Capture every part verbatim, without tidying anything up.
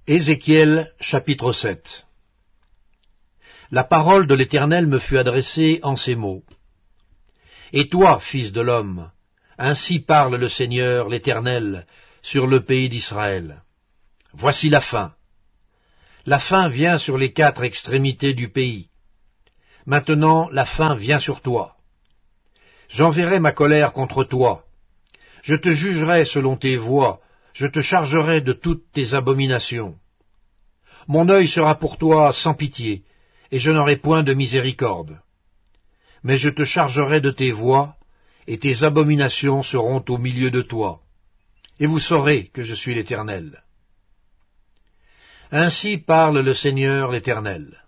Ézéchiel chapitre sept. La parole de l'Éternel me fut adressée en ces mots. Et toi, fils de l'homme, ainsi parle le Seigneur l'Éternel sur le pays d'Israël. Voici la fin. La fin vient sur les quatre extrémités du pays. Maintenant la fin vient sur toi. J'enverrai ma colère contre toi. Je te jugerai selon tes voies, je te chargerai de toutes tes abominations. Mon œil sera pour toi sans pitié, et je n'aurai point de miséricorde. Mais je te chargerai de tes voies, et tes abominations seront au milieu de toi. Et vous saurez que je suis l'Éternel. Ainsi parle le Seigneur l'Éternel.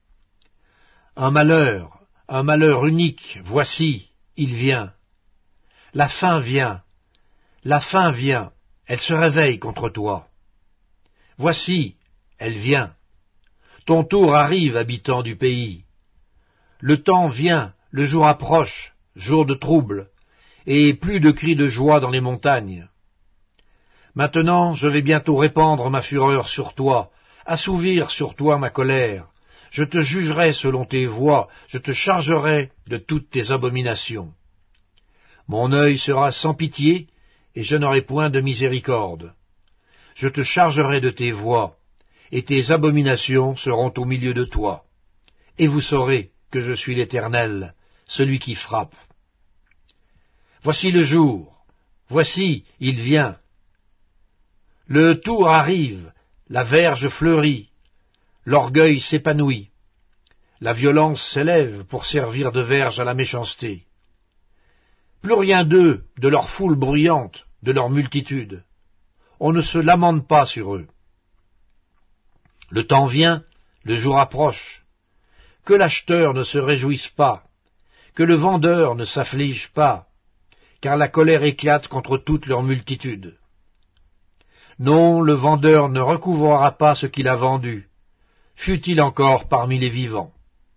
Un malheur, un malheur unique, voici, il vient. La fin vient, la fin vient, elle se réveille contre toi. Voici, elle vient. Ton tour arrive, habitant du pays. Le temps vient, le jour approche, jour de trouble, et plus de cris de joie dans les montagnes. Maintenant, je vais bientôt répandre ma fureur sur toi, assouvir sur toi ma colère. Je te jugerai selon tes voies, je te chargerai de toutes tes abominations. Mon œil sera sans pitié, et je n'aurai point de miséricorde. Je te chargerai de tes voies, et tes abominations seront au milieu de toi. Et vous saurez que je suis l'Éternel, celui qui frappe. Voici le jour, voici, il vient. Le tour arrive, la verge fleurit, l'orgueil s'épanouit, la violence s'élève pour servir de verge à la méchanceté. Plus rien d'eux, de leur foule bruyante, de leur multitude. On ne se lamente pas sur eux. Le temps vient, le jour approche. Que l'acheteur ne se réjouisse pas, que le vendeur ne s'afflige pas, car la colère éclate contre toute leur multitude. Non, le vendeur ne recouvrera pas ce qu'il a vendu, fût-il encore parmi les vivants.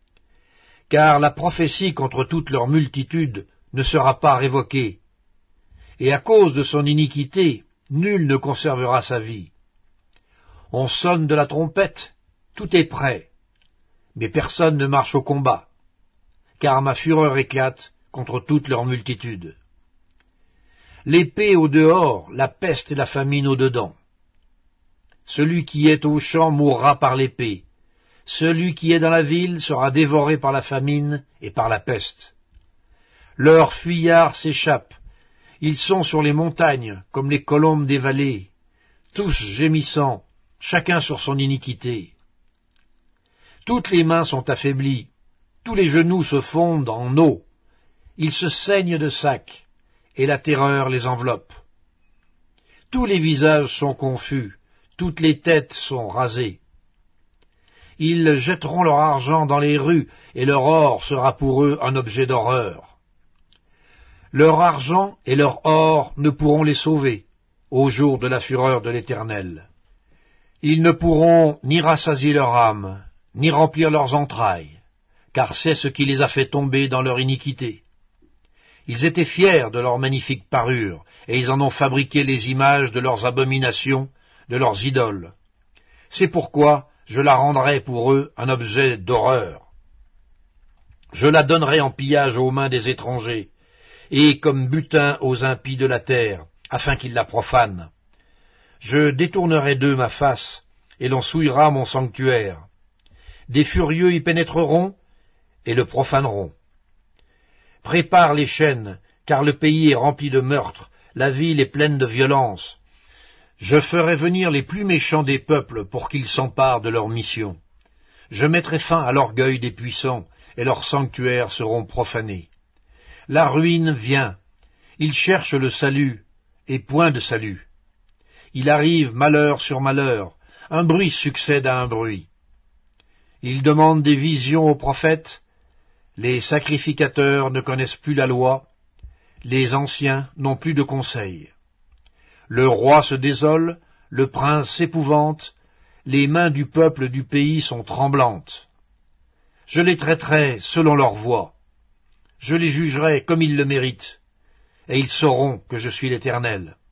Car la prophétie contre toute leur multitude ne sera pas révoquée, et à cause de son iniquité, nul ne conservera sa vie. On sonne de la trompette, tout est prêt, mais personne ne marche au combat, car ma fureur éclate contre toute leur multitude. L'épée au dehors, la peste et la famine au dedans. Celui qui est au champ mourra par l'épée, celui qui est dans la ville sera dévoré par la famine et par la peste. Leurs fuyards s'échappent, ils sont sur les montagnes comme les colombes des vallées, tous gémissant, chacun sur son iniquité. Toutes les mains sont affaiblies, tous les genoux se fondent en eau, ils se saignent de sac, et la terreur les enveloppe. Tous les visages sont confus, toutes les têtes sont rasées. Ils jetteront leur argent dans les rues, et leur or sera pour eux un objet d'horreur. Leur argent et leur or ne pourront les sauver, au jour de la fureur de l'Éternel. Ils ne pourront ni rassasier leur âme, ni remplir leurs entrailles, car c'est ce qui les a fait tomber dans leur iniquité. Ils étaient fiers de leur magnifique parure, et ils en ont fabriqué les images de leurs abominations, de leurs idoles. C'est pourquoi je la rendrai pour eux un objet d'horreur. Je la donnerai en pillage aux mains des étrangers, et comme butin aux impies de la terre, afin qu'ils la profanent. Je détournerai d'eux ma face, et l'on souillera mon sanctuaire. Des furieux y pénétreront, et le profaneront. Prépare les chaînes, car le pays est rempli de meurtres, la ville est pleine de violence. Je ferai venir les plus méchants des peuples pour qu'ils s'emparent de leur mission. Je mettrai fin à l'orgueil des puissants, et leurs sanctuaires seront profanés. La ruine vient, ils cherchent le salut, et point de salut. Il arrive malheur sur malheur, un bruit succède à un bruit. Ils demandent des visions aux prophètes, les sacrificateurs ne connaissent plus la loi, les anciens n'ont plus de conseil. Le roi se désole, le prince s'épouvante, les mains du peuple du pays sont tremblantes. Je les traiterai selon leur voie, je les jugerai comme ils le méritent, et ils sauront que je suis l'Éternel.